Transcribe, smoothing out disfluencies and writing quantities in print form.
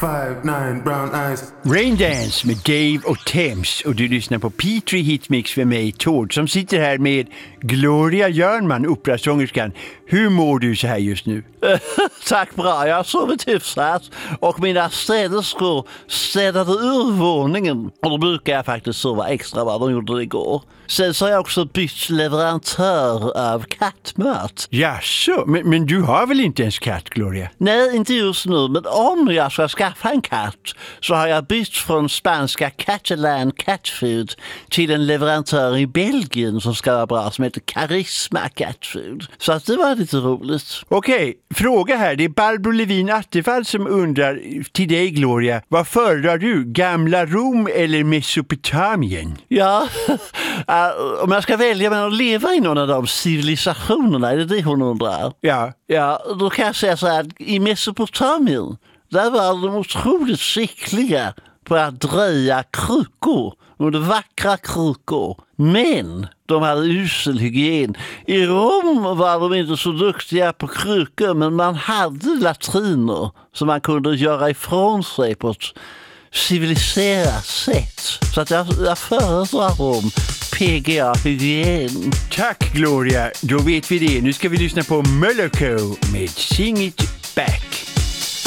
5'9" brown eyes. Raindance med Dave och Thames, och du lyssnar på Petri Hitmix med mig, Tord, som sitter här med Gloria Jörnman, operasångerskan. Hur mår du så här just nu? Tack bra, jag har sovit hyfsat och mina städerskor städade ur våningen. Och då brukar jag faktiskt sova extra vad de gjorde igår. Sen så har jag också bytt leverantör av kattmat. Jaså, men du har väl inte ens katt, Gloria? Nej, inte just nu, men om jag ska skaffa en katt så har jag bytt från spanska Catalan Cat Food till en leverantör i Belgien som ska vara bra, som heter Charisma Cat Food. Så att det var lite roligt. Okej, fråga här. Det är Barbro Levin Attefall som undrar till dig, Gloria. Vad föredrar du? Gamla Rom eller Mesopotamien? Ja, om jag ska välja mellan att leva i någon av de civilisationerna, är det hon undrar? Ja, då kan jag säga så här, i Mesopotamien, där var de otroligt skickliga på att dreja krukor. Och det vackra krukor. Men de hade usel hygien. I Rom var de inte så duktiga på krukor, men man hade latriner som man kunde göra ifrån sig på ett civiliserat sätt. Så att jag föredrar Rom. PGA-hygien. Tack, Gloria. Då vet vi det. Nu ska vi lyssna på Moloko med Sing It Back.